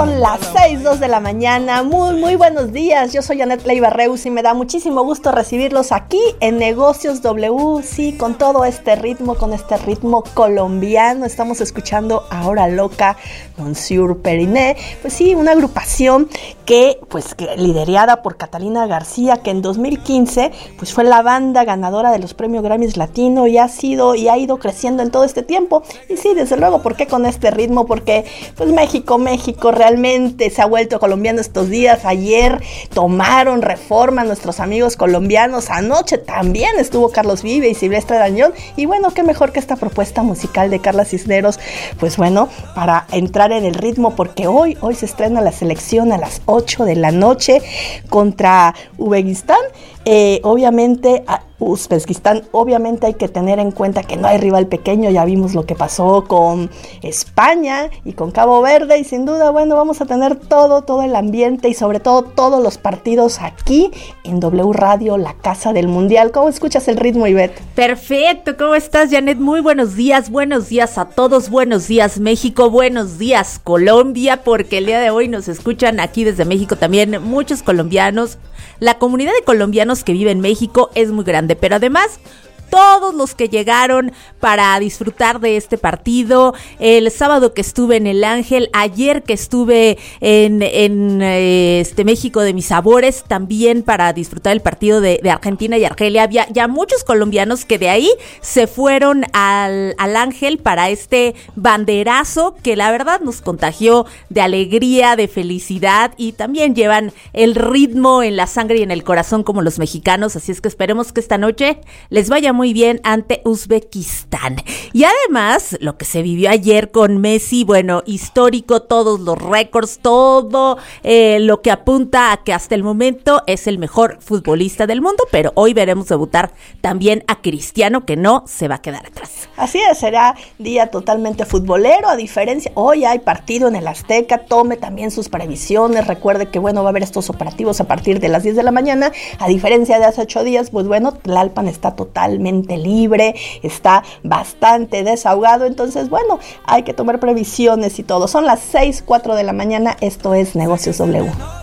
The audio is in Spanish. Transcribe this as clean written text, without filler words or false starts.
Son las 6:02 de la mañana, muy buenos días, yo soy Janet Leiva Reus y me da muchísimo gusto recibirlos aquí en Negocios W, sí, con todo este ritmo, con este ritmo colombiano. Estamos escuchando a Hora Loca, Monsieur Periné, pues sí, una agrupación que liderada por Catalina García, que en 2015 pues fue la banda ganadora de los premios Grammys Latino y ha ido creciendo en todo este tiempo. Y sí, desde luego, ¿por qué con este ritmo? Porque pues México realmente se ha vuelto colombiano estos días. Ayer tomaron Reforma nuestros amigos colombianos, anoche también estuvo Carlos Vive y Silvestre Dangond, y bueno, qué mejor que esta propuesta musical de Carla Cisneros, pues bueno, para entrar en el ritmo, porque hoy se estrena la selección a las 8 de la noche contra Uzbekistán. Uzbekistán, obviamente hay que tener en cuenta que no hay rival pequeño, ya vimos lo que pasó con España y con Cabo Verde, y sin duda, bueno, vamos a tener todo el ambiente y sobre todo todos los partidos aquí en W Radio, la casa del Mundial. ¿Cómo escuchas el ritmo, Ivette? Perfecto, ¿cómo estás, Janet? Muy buenos días a todos, buenos días México, buenos días Colombia, porque el día de hoy nos escuchan aquí desde México también muchos colombianos. La comunidad de colombianos que vive en México es muy grande, pero además todos los que llegaron para disfrutar de este partido, el sábado que estuve en El Ángel, ayer que estuve en México de mis sabores, también para disfrutar el partido de Argentina y Argelia. Había ya muchos colombianos que de ahí se fueron al Ángel para este banderazo que la verdad nos contagió de alegría, de felicidad, y también llevan el ritmo en la sangre y en el corazón como los mexicanos, así es que esperemos que esta noche les vaya muy bien ante Uzbekistán. Y además, lo que se vivió ayer con Messi, bueno, histórico, todos los récords, todo lo que apunta a que hasta el momento es el mejor futbolista del mundo, pero hoy veremos debutar también a Cristiano, que no se va a quedar atrás. Así es, será día totalmente futbolero, a diferencia, hoy hay partido en el Azteca, tome también sus previsiones, recuerde que bueno, va a haber estos operativos a partir de las 10 de la mañana, a diferencia de hace 8 días, pues bueno, Tlalpan está totalmente libre, está bastante desahogado, entonces bueno, hay que tomar previsiones y todo. Son las 6:04 de la mañana, esto es Negocios W.